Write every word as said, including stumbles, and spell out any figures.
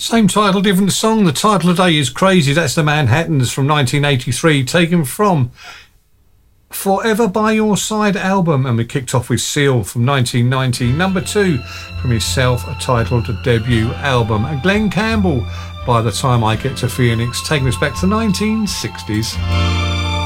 Same title, different song. The title today is Crazy. That's the Manhattans from nineteen eighty-three, taken from Forever By Your Side album. And we kicked off with Seal from nineteen ninety, number two from his self-titled debut album. And Glenn Campbell, By the Time I Get to Phoenix, taking us back to the nineteen sixties.